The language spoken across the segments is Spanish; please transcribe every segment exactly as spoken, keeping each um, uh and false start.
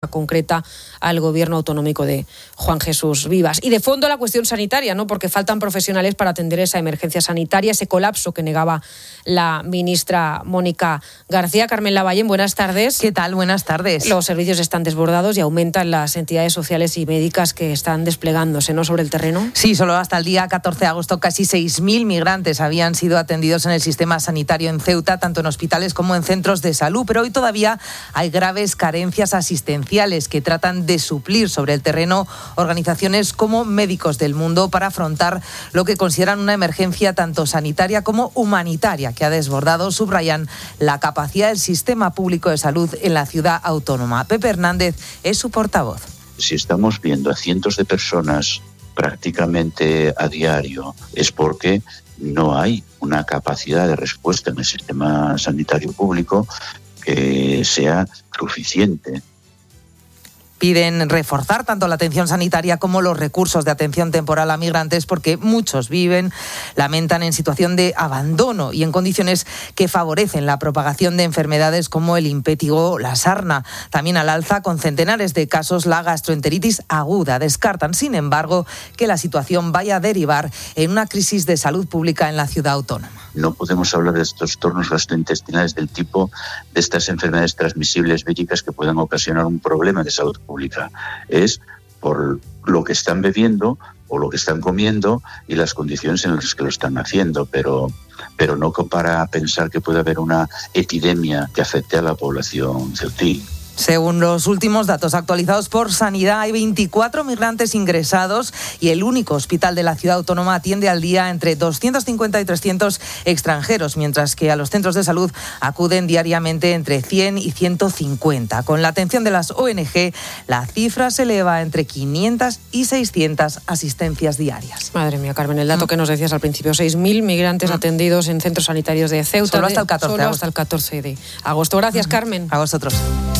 concreta al gobierno autonómico de Juan Jesús Vivas. Y de fondo la cuestión sanitaria, ¿no? Porque faltan profesionales para atender esa emergencia sanitaria, ese colapso que negaba la ministra Mónica García. Carmen Lavallén, buenas tardes. ¿Qué tal? Buenas tardes. Los servicios están desbordados y aumentan las entidades sociales y médicas que están desplegándose, ¿no?, sobre el terreno. Sí, solo hasta el día catorce de agosto casi seis mil migrantes habían sido atendidos en el sistema sanitario en Ceuta, tanto en hospitales como en centros de salud, pero hoy todavía hay graves carencias asistenciales que tratan de suplir sobre el terreno organizaciones como Médicos del Mundo para afrontar lo que consideran una emergencia tanto sanitaria como humanitaria que ha desbordado, subrayan, la capacidad del sistema público de salud en la ciudad autónoma. Pepe Hernández es su portavoz. Si estamos viendo a cientos de personas prácticamente a diario, es porque no hay una capacidad de respuesta en el sistema sanitario público que sea suficiente. Piden reforzar tanto la atención sanitaria como los recursos de atención temporal a migrantes porque muchos viven, lamentan, en situación de abandono y en condiciones que favorecen la propagación de enfermedades como el impétigo o la sarna. También al alza, con centenares de casos, la gastroenteritis aguda. Descartan, sin embargo, que la situación vaya a derivar en una crisis de salud pública en la ciudad autónoma. No podemos hablar de estos trastornos gastrointestinales del tipo de estas enfermedades transmisibles víricas que puedan ocasionar un problema de salud pública. Es por lo que están bebiendo o lo que están comiendo y las condiciones en las que lo están haciendo, pero, pero no para pensar que puede haber una epidemia que afecte a la población ceutí. Según los últimos datos actualizados por Sanidad, hay veinticuatro migrantes ingresados y el único hospital de la ciudad autónoma atiende al día entre doscientos cincuenta y trescientos extranjeros, mientras que a los centros de salud acuden diariamente entre cien y ciento cincuenta. Con la atención de las O N Ge, la cifra se eleva entre quinientas y seiscientas asistencias diarias. Madre mía, Carmen, el dato mm. que nos decías al principio, seis mil migrantes mm. atendidos en centros sanitarios de Ceuta. Solo hasta el catorce de agosto. Hasta el catorce de agosto. Gracias, mm. Carmen. A vosotros.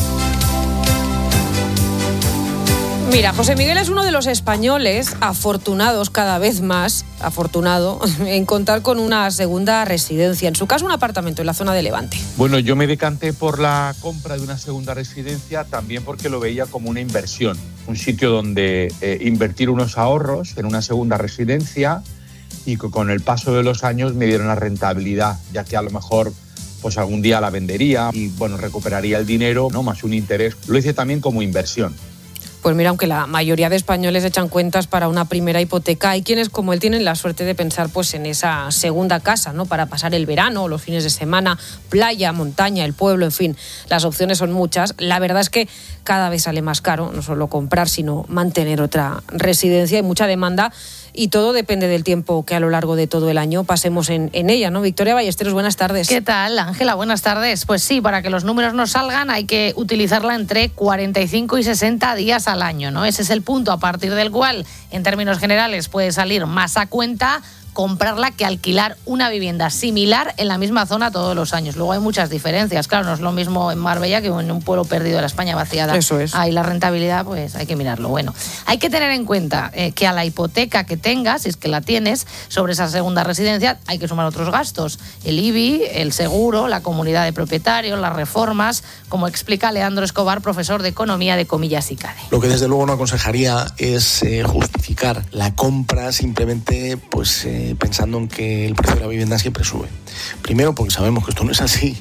Mira, José Miguel es uno de los españoles afortunados, cada vez más afortunado, en contar con una segunda residencia. En su caso, un apartamento en la zona de Levante. Bueno, yo me decanté por la compra de una segunda residencia también porque lo veía como una inversión. Un sitio donde eh, invertir unos ahorros en una segunda residencia y que con el paso de los años me dieron la rentabilidad, ya que a lo mejor pues algún día la vendería y bueno, recuperaría el dinero, ¿no?, más un interés. Lo hice también como inversión. Pues mira, aunque la mayoría de españoles echan cuentas para una primera hipoteca, hay quienes como él tienen la suerte de pensar pues en esa segunda casa, ¿no?, para pasar el verano, los fines de semana, playa, montaña, el pueblo, en fin, las opciones son muchas. La verdad es que cada vez sale más caro, no solo comprar, sino mantener otra residencia. Hay mucha demanda y todo depende del tiempo que a lo largo de todo el año pasemos en, en ella, ¿no? Victoria Ballesteros, buenas tardes. ¿Qué tal, Ángela? Buenas tardes. Pues sí, para que los números no salgan hay que utilizarla entre cuarenta y cinco y sesenta días al año, ¿no? Ese es el punto a partir del cual, en términos generales, puede salir más a cuenta comprarla que alquilar una vivienda similar en la misma zona todos los años. Luego hay muchas diferencias. Claro, no es lo mismo en Marbella que en un pueblo perdido de la España vaciada. Eso es. Ahí la rentabilidad, pues hay que mirarlo. Bueno, hay que tener en cuenta eh, que a la hipoteca que tengas, si es que la tienes, sobre esa segunda residencia, hay que sumar otros gastos. El I B I, el seguro, la comunidad de propietarios, las reformas, como explica Leandro Escobar, profesor de Economía de Comillas y CADE. Lo que desde luego no aconsejaría es eh, justificar la compra simplemente pues eh, pensando en que el precio de la vivienda siempre sube. Primero, porque sabemos que esto no es así,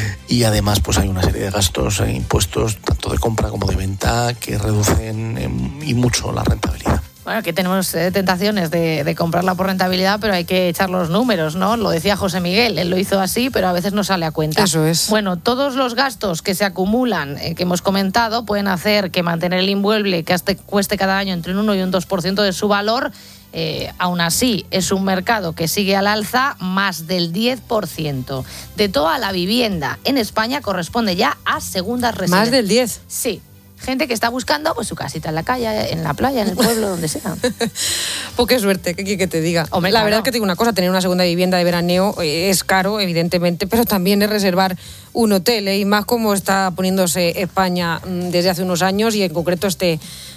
y además pues hay una serie de gastos e impuestos, tanto de compra como de venta, que reducen eh, y mucho la rentabilidad. Bueno, aquí tenemos eh, tentaciones de, de comprarla por rentabilidad, pero hay que echar los números, ¿no? Lo decía José Miguel, él lo hizo así, pero a veces no sale a cuenta. Eso es. Bueno, todos los gastos que se acumulan, eh, que hemos comentado, pueden hacer que mantener el inmueble que hasta cueste cada año entre un uno y un dos por ciento de su valor. Eh, aún así, es un mercado que sigue al alza. Más del diez por ciento de toda la vivienda en España corresponde ya a segundas residencias. ¿Más del diez? Sí. Gente que está buscando pues su casita en la calle, en la playa, en el pueblo, donde sea. Pues qué suerte, ¿qué quiere que te diga? Hombre, la claro. verdad es que te digo una cosa, tener una segunda vivienda de veraneo es caro, evidentemente, pero también es reservar un hotel, ¿eh? Y más como está poniéndose España desde hace unos años y en concreto este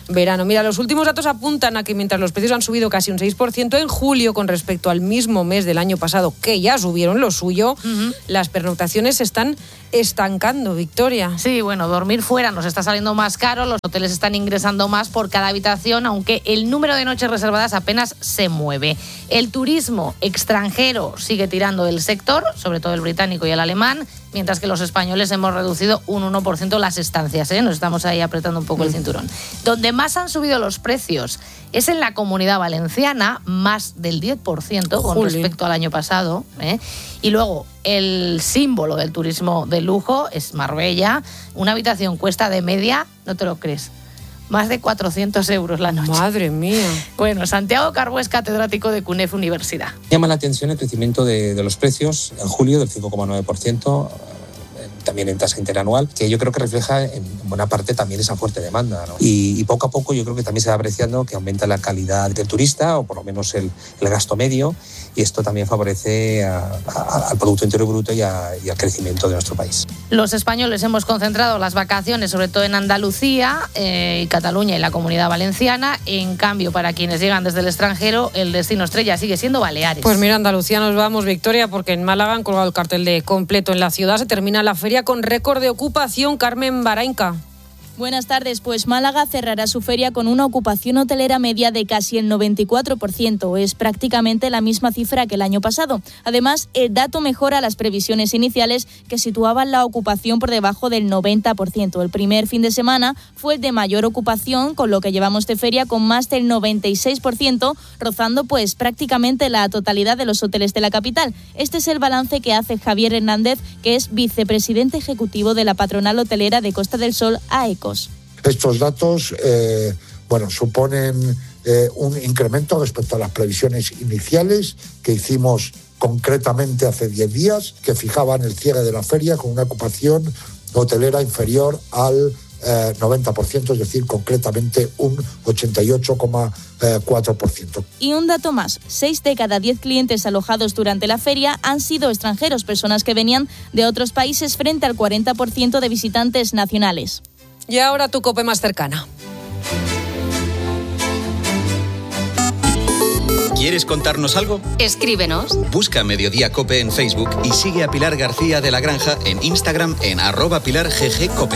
verano. Mira, los últimos datos apuntan a que mientras los precios han subido casi un seis por ciento en julio con respecto al mismo mes del año pasado, que ya subieron lo suyo, uh-huh. las pernoctaciones se están estancando, Victoria. Sí, bueno, dormir fuera nos está saliendo más caro, los hoteles están ingresando más por cada habitación, aunque el número de noches reservadas apenas se mueve. El turismo extranjero sigue tirando del sector, sobre todo el británico y el alemán, mientras que los españoles hemos reducido un uno por ciento las estancias, ¿eh? Nos estamos ahí apretando un poco el cinturón. Donde más han subido los precios es en la Comunidad Valenciana, más del diez por ciento con Jolín. respecto al año pasado, ¿eh? Y luego, el símbolo del turismo de lujo es Marbella. Una habitación cuesta de media, no te lo crees, más de cuatrocientos euros la noche. Madre mía. Bueno, Santiago Carbó es catedrático de CUNEF Universidad. Llama la atención el crecimiento de, de los precios en julio del cinco coma nueve por ciento, también en tasa interanual, que yo creo que refleja en buena parte también esa fuerte demanda, ¿no? Y, y poco a poco yo creo que también se va apreciando que aumenta la calidad del turista, o por lo menos el, el gasto medio, y esto también favorece a, a, al Producto Interior Bruto y, a, y al crecimiento de nuestro país. Los españoles hemos concentrado las vacaciones sobre todo en Andalucía, eh, Cataluña y la Comunidad Valenciana. En cambio, para quienes llegan desde el extranjero, el destino estrella sigue siendo Baleares. Pues mira, Andalucía nos vamos, Victoria, porque en Málaga han colgado el cartel de completo en la ciudad. Se termina la feria con récord de ocupación. Carmen Barainca. Buenas tardes, pues Málaga cerrará su feria con una ocupación hotelera media de casi el noventa y cuatro por ciento. Es prácticamente la misma cifra que el año pasado. Además, el dato mejora las previsiones iniciales que situaban la ocupación por debajo del noventa por ciento. El primer fin de semana fue el de mayor ocupación, con lo que llevamos de feria con más del noventa y seis por ciento, rozando pues prácticamente la totalidad de los hoteles de la capital. Este es el balance que hace Javier Hernández, que es vicepresidente ejecutivo de la patronal hotelera de Costa del Sol, A E C. Estos datos eh, bueno, suponen eh, un incremento respecto a las previsiones iniciales que hicimos concretamente hace diez días, que fijaban el cierre de la feria con una ocupación hotelera inferior al eh, noventa por ciento, es decir, concretamente un ochenta y ocho coma cuatro por ciento. Y un dato más, seis de cada diez clientes alojados durante la feria han sido extranjeros, personas que venían de otros países frente al cuarenta por ciento de visitantes nacionales. Y ahora tu COPE más cercana. ¿Quieres contarnos algo? Escríbenos. Busca Mediodía COPE en Facebook y sigue a Pilar García de la Granja en Instagram en arroba Pilar G G Cope.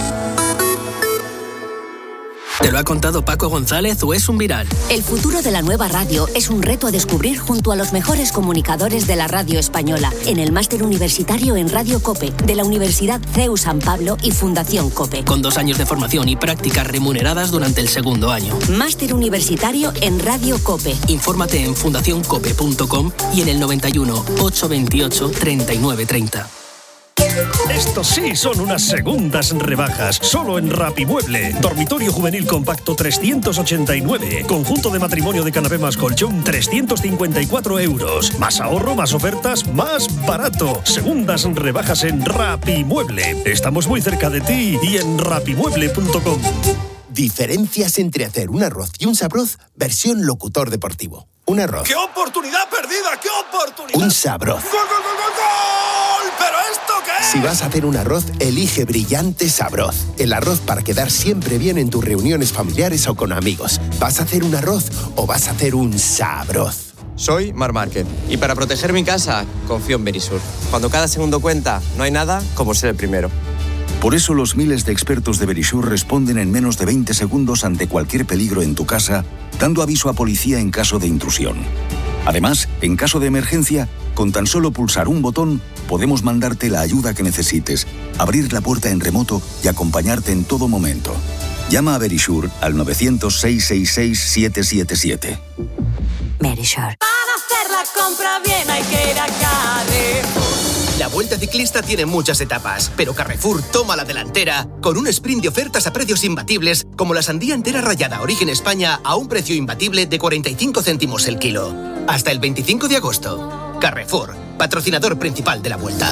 ¿Te lo ha contado Paco González o es un viral? El futuro de la nueva radio es un reto a descubrir junto a los mejores comunicadores de la radio española en el máster universitario en Radio COPE de la Universidad C E U San Pablo y Fundación COPE. Con dos años de formación y prácticas remuneradas durante el segundo año. Máster universitario en Radio COPE. Infórmate en fundación cope punto com y en el noventa y uno, ochocientos veintiocho, treinta y nueve treinta. Estos sí son unas segundas rebajas, solo en Rapimueble. Dormitorio juvenil compacto trescientos ochenta y nueve. Conjunto de matrimonio de canapé más colchón trescientos cincuenta y cuatro euros. Más ahorro, más ofertas, más barato. Segundas rebajas en Rapimueble. Estamos muy cerca de ti y en rapimueble punto com. Diferencias entre hacer un arroz y un sabroz versión locutor deportivo. Un arroz. ¡Qué oportunidad perdida! ¡Qué oportunidad! Un sabroz. ¡Gol, gol, gol, gol, gol! ¿Pero esto qué es? Si vas a hacer un arroz, elige Brillante Sabroz. El arroz para quedar siempre bien en tus reuniones familiares o con amigos. ¿Vas a hacer un arroz o vas a hacer un sabroz? Soy Mar Márquez y para proteger mi casa confío en Verisur. Cuando cada segundo cuenta, no hay nada como ser el primero. Por eso los miles de expertos de Verisur responden en menos de veinte segundos ante cualquier peligro en tu casa, dando aviso a policía en caso de intrusión. Además, en caso de emergencia, con tan solo pulsar un botón, podemos mandarte la ayuda que necesites, abrir la puerta en remoto y acompañarte en todo momento. Llama a Verisur al novecientos, seiscientos sesenta y seis, siete siete siete. Verisur. Para hacer la compra bien hay que ir a Carrefour. La Vuelta Ciclista tiene muchas etapas, pero Carrefour toma la delantera con un sprint de ofertas a precios imbatibles, como la sandía entera rallada Origen España a un precio imbatible de cuarenta y cinco céntimos el kilo. Hasta el veinticinco de agosto. Carrefour, patrocinador principal de la Vuelta.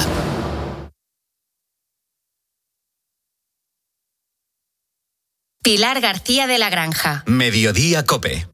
Pilar García de la Granja. Mediodía COPE.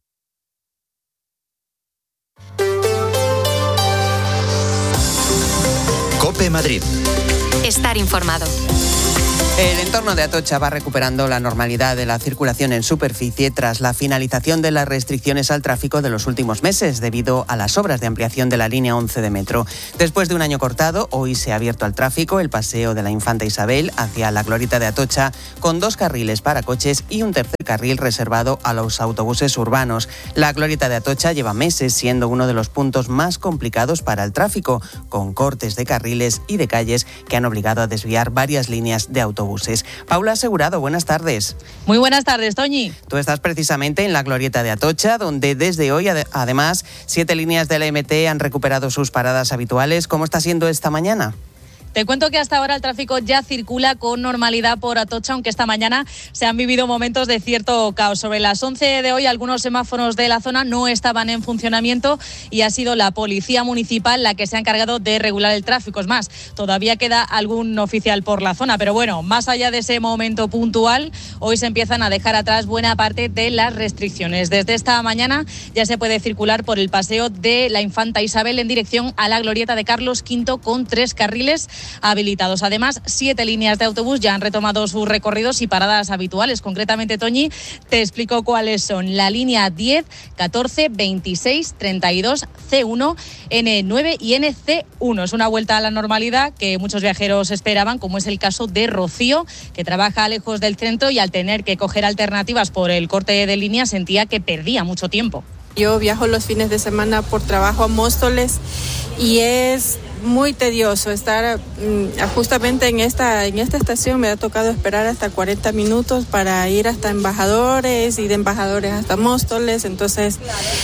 COPE Madrid. Estar informado. El entorno de Atocha va recuperando la normalidad de la circulación en superficie tras la finalización de las restricciones al tráfico de los últimos meses debido a las obras de ampliación de la línea once de metro. Después de un año cortado, hoy se ha abierto al tráfico el paseo de la Infanta Isabel hacia la Glorieta de Atocha con dos carriles para coches y un tercer carril reservado a los autobuses urbanos. La Glorieta de Atocha lleva meses siendo uno de los puntos más complicados para el tráfico, con cortes de carriles y de calles que han obligado a desviar varias líneas de autobuses. Paula Asegurado, buenas tardes. Muy buenas tardes, Toñi. Tú estás precisamente en la Glorieta de Atocha, donde desde hoy, además, siete líneas de la M T han recuperado sus paradas habituales. ¿Cómo está siendo esta mañana? Te cuento que hasta ahora el tráfico ya circula con normalidad por Atocha, aunque esta mañana se han vivido momentos de cierto caos. Sobre las once de hoy, algunos semáforos de la zona no estaban en funcionamiento y ha sido la Policía Municipal la que se ha encargado de regular el tráfico. Es más, todavía queda algún oficial por la zona, pero bueno, más allá de ese momento puntual, hoy se empiezan a dejar atrás buena parte de las restricciones. Desde esta mañana ya se puede circular por el paseo de la Infanta Isabel en dirección a la Glorieta de Carlos quinto con tres carriles habilitados. Además, siete líneas de autobús ya han retomado sus recorridos y paradas habituales. Concretamente, Toñi, te explico cuáles son. La línea diez, catorce, veintiséis, treinta y dos, ce uno, ene nueve y ene ce uno. Es una vuelta a la normalidad que muchos viajeros esperaban, como es el caso de Rocío, que trabaja lejos del centro y al tener que coger alternativas por el corte de línea sentía que perdía mucho tiempo. Yo viajo los fines de semana por trabajo a Móstoles y es muy tedioso estar mm, justamente en esta en esta estación. Me ha tocado esperar hasta cuarenta minutos para ir hasta Embajadores y de Embajadores hasta Móstoles. Entonces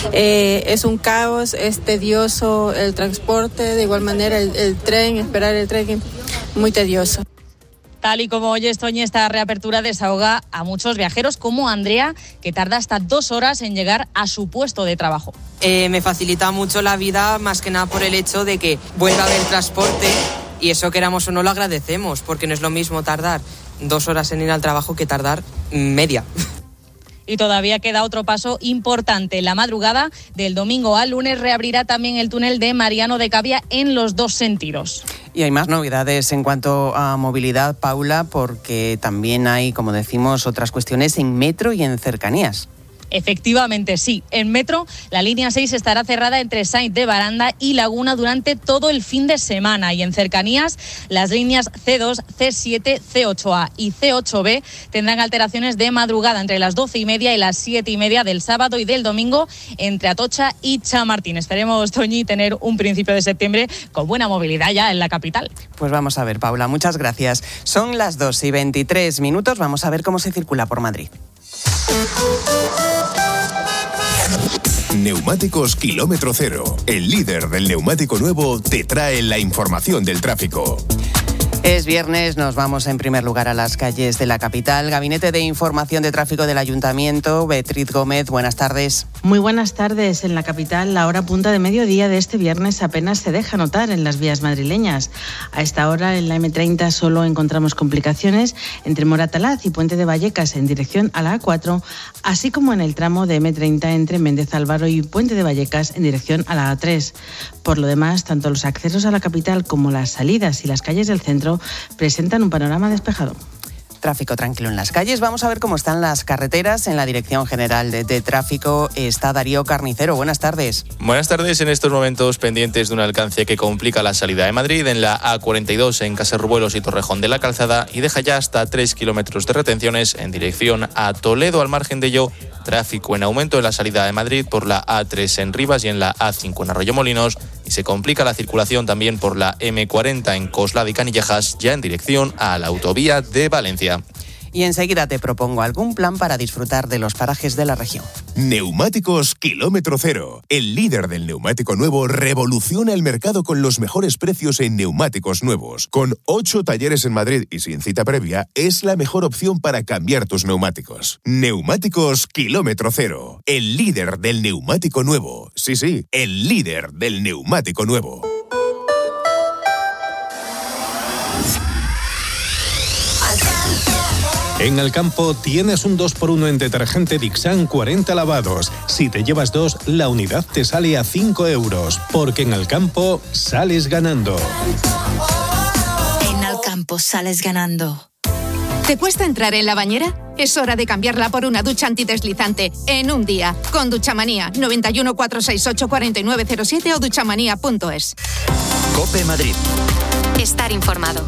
eh, es un caos, es tedioso el transporte, de igual manera el, el tren, esperar el tren, muy tedioso. Tal y como oyes, Toñi, esta reapertura desahoga a muchos viajeros como Andrea, que tarda hasta dos horas en llegar a su puesto de trabajo. Eh, me facilita mucho la vida, más que nada por el hecho de que vuelva a haber transporte y eso, queramos o no, lo agradecemos, porque no es lo mismo tardar dos horas en ir al trabajo que tardar media. Y todavía queda otro paso importante. La madrugada del domingo al lunes reabrirá también el túnel de Mariano de Cavia en los dos sentidos. Y hay más novedades en cuanto a movilidad, Paula, porque también hay, como decimos, otras cuestiones en metro y en cercanías. Efectivamente, sí. En metro, la línea seis estará cerrada entre Sainz de Baranda y Laguna durante todo el fin de semana. Y en cercanías, las líneas ce dos, ce siete, ce ocho a y ce ocho be tendrán alteraciones de madrugada entre las doce y media y las siete y media del sábado y del domingo entre Atocha y Chamartín. Esperemos, Toñi, tener un principio de septiembre con buena movilidad ya en la capital. Pues vamos a ver, Paula, muchas gracias. Son las dos y veintitrés minutos. Vamos a ver cómo se circula por Madrid. Neumáticos Kilómetro Cero, el líder del neumático nuevo, te trae la información del tráfico. Es viernes, nos vamos en primer lugar a las calles de la capital. Gabinete de Información de Tráfico del Ayuntamiento, Beatriz Gómez, buenas tardes. Muy buenas tardes. En la capital, la hora punta de mediodía de este viernes apenas se deja notar en las vías madrileñas. A esta hora, en la eme treinta solo encontramos complicaciones entre Moratalaz y Puente de Vallecas en dirección a la a cuatro, así como en el tramo de eme treinta entre Méndez Álvaro y Puente de Vallecas en dirección a la a tres. Por lo demás, tanto los accesos a la capital como las salidas y las calles del centro presentan un panorama despejado. Tráfico tranquilo en las calles. Vamos a ver cómo están las carreteras. En la Dirección General de, de Tráfico está Darío Carnicero. Buenas tardes. Buenas tardes. En estos momentos pendientes de un alcance que complica la salida de Madrid en la a cuarenta y dos en Caserruelos y Torrejón de la Calzada y deja ya hasta tres kilómetros de retenciones en dirección a Toledo. Al margen de ello, tráfico en aumento en la salida de Madrid por la a tres en Rivas y en la a cinco en Arroyomolinos, y se complica la circulación también por la eme cuarenta en Coslada y Canillejas, ya en dirección a la autovía de Valencia. Y enseguida te propongo algún plan para disfrutar de los parajes de la región. Neumáticos Kilómetro Cero. El líder del neumático nuevo revoluciona el mercado con los mejores precios en neumáticos nuevos. Con ocho talleres en Madrid y sin cita previa, es la mejor opción para cambiar tus neumáticos. Neumáticos Kilómetro Cero. El líder del neumático nuevo. Sí, sí, el líder del neumático nuevo. En Alcampo tienes un dos por uno en detergente Dixan cuarenta lavados. Si te llevas dos, la unidad te sale a cinco euros. Porque en Alcampo sales ganando. En Alcampo sales ganando. ¿Te cuesta entrar en la bañera? Es hora de cambiarla por una ducha antideslizante en un día. Con Duchamanía, noventa y uno, cuatrocientos sesenta y ocho, cuarenta y nueve cero siete o duchamanía punto es. COPE Madrid. Estar informado.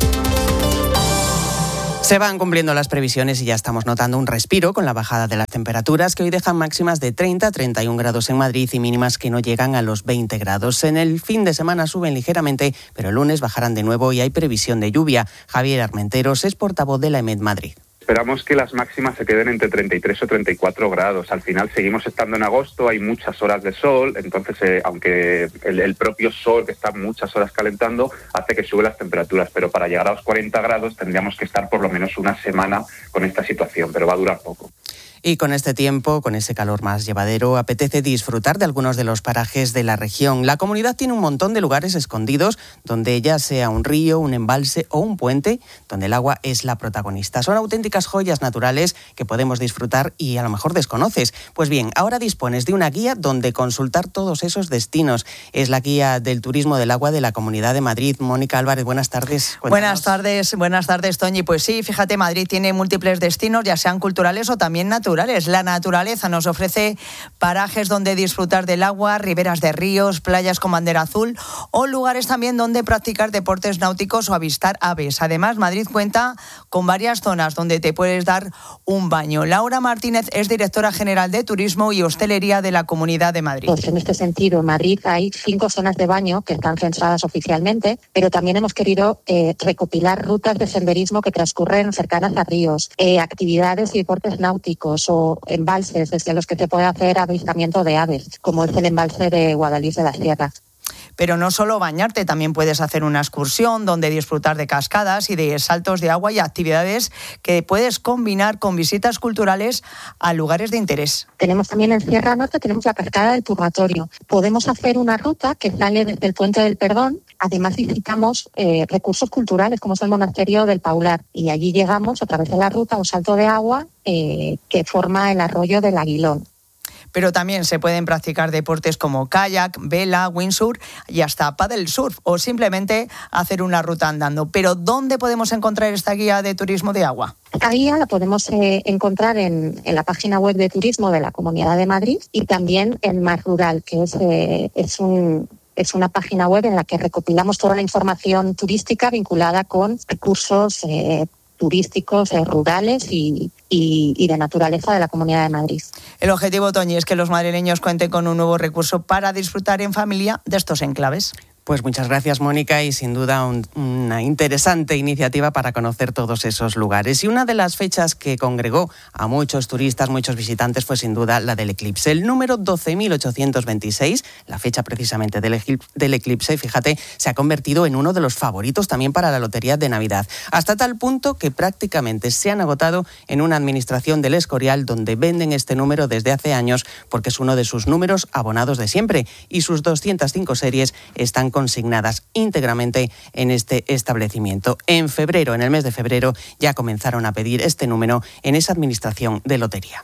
Se van cumpliendo las previsiones y ya estamos notando un respiro con la bajada de las temperaturas que hoy dejan máximas de treinta a treinta y un grados en Madrid y mínimas que no llegan a los veinte grados. En el fin de semana suben ligeramente, pero el lunes bajarán de nuevo y hay previsión de lluvia. Javier Armenteros es portavoz de la EMET Madrid. Esperamos que las máximas se queden entre treinta y tres o treinta y cuatro grados. Al final seguimos estando en agosto, hay muchas horas de sol, entonces eh, aunque el, el propio sol que está muchas horas calentando hace que sube las temperaturas, pero para llegar a los cuarenta grados tendríamos que estar por lo menos una semana con esta situación, pero va a durar poco. Y con este tiempo, con ese calor más llevadero, apetece disfrutar de algunos de los parajes de la región. La comunidad tiene un montón de lugares escondidos donde ya sea un río, un embalse o un puente, donde el agua es la protagonista. Son auténticas joyas naturales que podemos disfrutar y a lo mejor desconoces. Pues bien, ahora dispones de una guía donde consultar todos esos destinos. Es la guía del turismo del agua de la Comunidad de Madrid. Mónica Álvarez, buenas tardes. Cuéntanos. Buenas tardes, buenas tardes, Toñi. Pues sí, fíjate, Madrid tiene múltiples destinos, ya sean culturales o también naturales. La naturaleza nos ofrece parajes donde disfrutar del agua, riberas de ríos, playas con bandera azul o lugares también donde practicar deportes náuticos o avistar aves. Además, Madrid cuenta con varias zonas donde te puedes dar un baño. Laura Martínez es directora general de Turismo y Hostelería de la Comunidad de Madrid. Pues en este sentido, en Madrid hay cinco zonas de baño que están censadas oficialmente, pero también hemos querido eh, recopilar rutas de senderismo que transcurren cercanas a ríos, eh, actividades y deportes náuticos o embalses desde los que se puede hacer avistamiento de aves, como es el embalse de Guadalís de la Sierra. Pero no solo bañarte, también puedes hacer una excursión donde disfrutar de cascadas y de saltos de agua y actividades que puedes combinar con visitas culturales a lugares de interés. Tenemos también en Sierra Norte, tenemos la Cascada del Purgatorio. Podemos hacer una ruta que sale desde el Puente del Perdón. Además visitamos eh, recursos culturales como es el Monasterio del Paular y allí llegamos a través de la ruta a un salto de agua eh, que forma el arroyo del Aguilón. Pero también se pueden practicar deportes como kayak, vela, windsurf y hasta paddle surf o simplemente hacer una ruta andando. Pero ¿dónde podemos encontrar esta guía de turismo de agua? Esta guía la podemos eh, encontrar en, en la página web de turismo de la Comunidad de Madrid y también en Más Rural, que es, eh, es un... Es una página web en la que recopilamos toda la información turística vinculada con recursos eh, turísticos eh, rurales y, y, y de naturaleza de la Comunidad de Madrid. El objetivo, Toñi, es que los madrileños cuenten con un nuevo recurso para disfrutar en familia de estos enclaves. Pues muchas gracias, Mónica, y sin duda un, una interesante iniciativa para conocer todos esos lugares. Y una de las fechas que congregó a muchos turistas, muchos visitantes, fue sin duda la del eclipse. El número doce mil ochocientos veintiséis, la fecha precisamente del, del eclipse, fíjate, se ha convertido en uno de los favoritos también para la Lotería de Navidad. Hasta tal punto que prácticamente se han agotado en una administración del Escorial donde venden este número desde hace años porque es uno de sus números abonados de siempre y sus doscientas cinco series están consignadas íntegramente en este establecimiento. En febrero, en el mes de febrero, ya comenzaron a pedir este número en esa administración de lotería.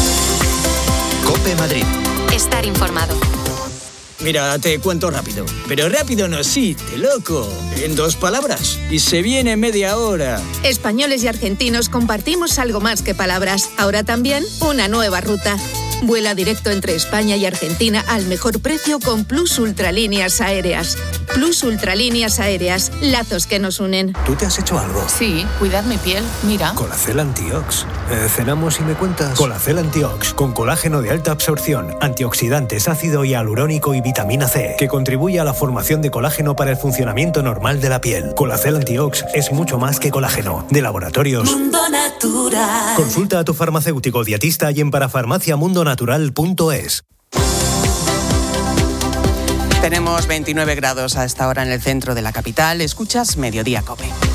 COPE Madrid. Estar informado. Mira, te cuento rápido. Pero rápido no existe, loco. En dos palabras. Y se viene media hora. Españoles y argentinos compartimos algo más que palabras. Ahora también una nueva ruta. Vuela directo entre España y Argentina al mejor precio con Plus Ultralíneas Aéreas. Plus Ultralíneas Aéreas, lazos que nos unen. ¿Tú te has hecho algo? Sí, cuidar mi piel, mira. Colacel Antiox. Eh, ¿Cenamos y me cuentas? Colacel Antiox, con colágeno de alta absorción, antioxidantes, ácido hialurónico y vitamina C, que contribuye a la formación de colágeno para el funcionamiento normal de la piel. Colacel Antiox es mucho más que colágeno. De Laboratorios Mundo Natural. Consulta a tu farmacéutico dietista y en parafarmacia mundo natural punto es. Tenemos veintinueve grados a esta hora en el centro de la capital. Escuchas Mediodía COPE.